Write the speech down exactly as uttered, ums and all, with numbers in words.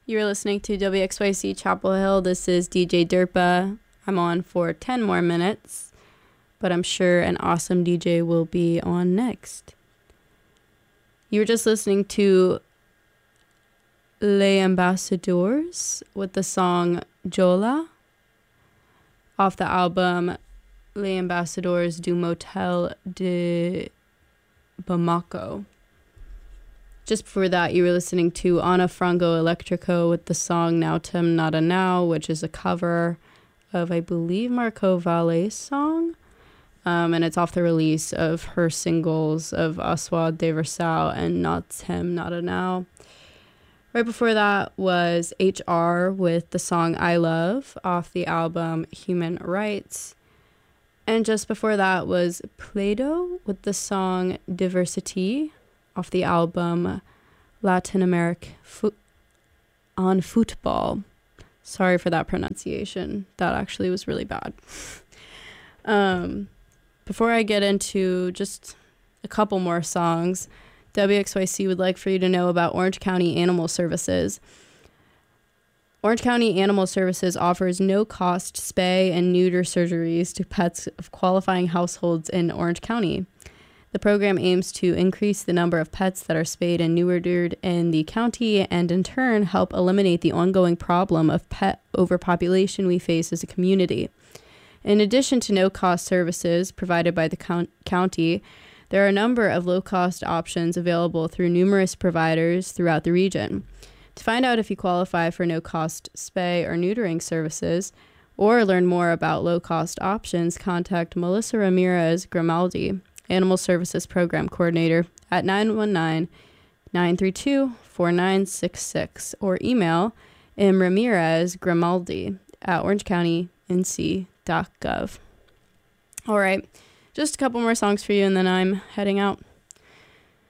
You're listening to W X Y C Chapel Hill. This is D J Derpa. I'm on for ten more minutes, but I'm sure an awesome D J will be on next. You were just listening to Les Ambassadeurs with the song Jola off the album Les Ambassadeurs du Motel de Bamako. Just before that, you were listening to Ana Frango Electrico with the song Nautem Nada Now, which is a cover of, I believe, Marco Valle's song. Um, and it's off the release of her singles of Aswa de Versal and Nautem Nada Now. Right before that was H R with the song I Love off the album Human Rights. And just before that was Play-Doh with the song Diversity off the album Latin America Fo- on Football. Sorry for that pronunciation. That actually was really bad. um, before I get into just a couple more songs, W X Y C would like for you to know about Orange County Animal Services. Orange County Animal Services offers no-cost spay and neuter surgeries to pets of qualifying households in Orange County. The program aims to increase the number of pets that are spayed and neutered in the county and in turn help eliminate the ongoing problem of pet overpopulation we face as a community. In addition to no-cost services provided by the count- county, there are a number of low-cost options available through numerous providers throughout the region. To find out if you qualify for no-cost spay or neutering services or learn more about low-cost options, contact Melissa Ramirez Grimaldi, Animal Services Program Coordinator, at nine one nine, nine three two, four nine six six or email m ramirez grimaldi at orange county n c dot gov. All right, just a couple more songs for you and then I'm heading out.